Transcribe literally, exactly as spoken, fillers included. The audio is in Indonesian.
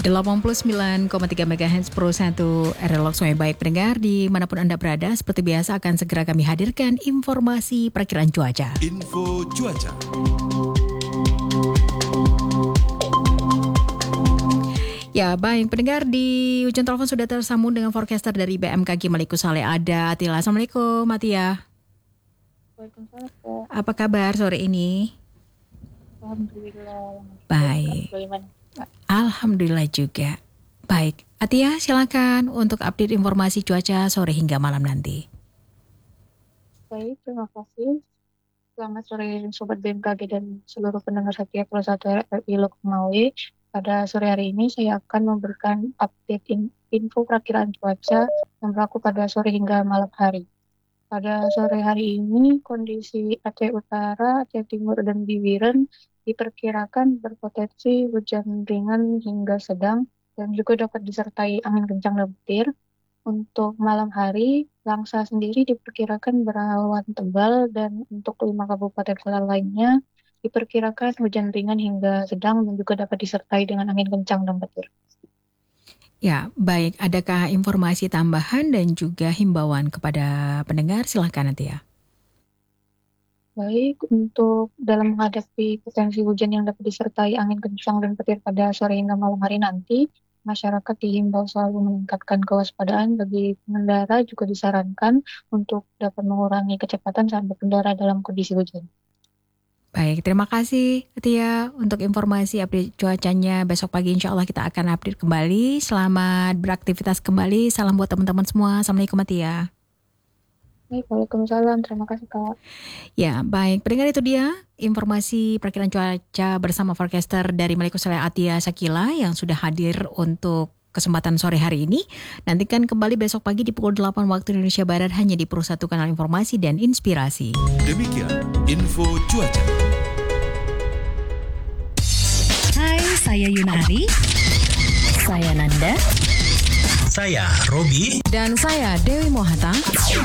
delapan puluh sembilan koma tiga megahertz Pro satu R L Sungai Baik pendengar dimanapun Anda berada. Seperti biasa akan segera kami hadirkan informasi perkiraan cuaca. Info cuaca. Ya baik pendengar, di ujung telepon sudah tersambung dengan forecaster dari B M K G Malikusale ada Atila. Assalamualaikum Atia. Waalaikumsalam. Apa kabar sore ini? Alhamdulillah. Baik. Bagaimana? Alhamdulillah juga. Baik, Atia silakan untuk update informasi cuaca sore hingga malam nanti. Baik, terima kasih. Selamat sore Sobat B M K G dan seluruh pendengar setia Pro satu R I Lokomawi. Pada sore hari ini saya akan memberikan update in- info perakiraan cuaca yang berlaku pada sore hingga malam hari. Pada sore hari ini kondisi Aceh Utara, Aceh Timur, dan Bibiran diperkirakan berpotensi hujan ringan hingga sedang dan juga dapat disertai angin kencang dan petir. Untuk malam hari, Langsa sendiri diperkirakan berawan tebal dan untuk lima kabupaten kota lainnya diperkirakan hujan ringan hingga sedang dan juga dapat disertai dengan angin kencang dan petir. Ya, baik. Adakah informasi tambahan dan juga himbauan kepada pendengar? Silakan nanti ya. Baik, untuk dalam menghadapi potensi hujan yang dapat disertai angin kencang dan petir pada sore hingga malam hari nanti, masyarakat dihimbau selalu meningkatkan kewaspadaan. Bagi pengendara juga disarankan untuk dapat mengurangi kecepatan saat berkendara dalam kondisi hujan. Baik, terima kasih Tia untuk informasi update cuacanya. Besok pagi insya Allah kita akan update kembali. Selamat beraktivitas kembali. Salam buat teman-teman semua. Assalamualaikum Tia. Baik, Waalaikumsalam. Terima kasih Kak. Ya, baik. Pendengar itu dia informasi perkiraan cuaca bersama forecaster dari Malikusale Atia Sakila yang sudah hadir untuk kesempatan sore hari ini. Nantikan kembali besok pagi di pukul delapan waktu Indonesia Barat hanya di Pro satu Kanal Informasi dan Inspirasi. Demikian info cuaca. Hai, saya Yunari. Saya Nanda. Saya Robi. Dan saya Dewi Mohata.